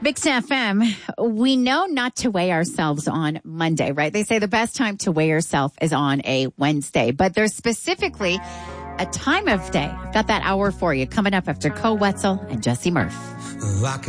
Mix FM, we know not to weigh ourselves on Monday, right? They say the best time to weigh yourself is on a Wednesday, but there's specifically a time of day. I've got that hour for you coming up after Cole Wetzel and Jesse Murph.